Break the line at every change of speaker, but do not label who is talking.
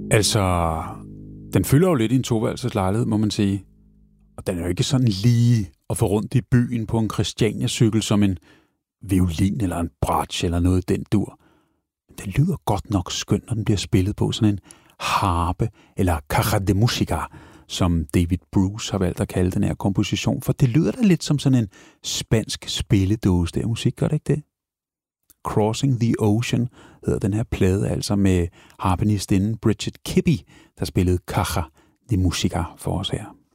Altså, den fylder jo lidt i en toværelses lejlighed, må man sige. Og den er jo ikke sådan lige at få rundt i byen på en Christiania-cykel som en violin eller en bratsch eller noget den dur. Men den lyder godt nok skønt, når den bliver spillet på sådan en harpe eller caja de música, som David Bruce har valgt at kalde den her komposition, for det lyder da lidt som sådan en spansk spilledåse der musik, gør det ikke det? Crossing the Ocean hedder den her plade, altså med harpenistinden Bridget Kibbe, der spillede caja de música for os her.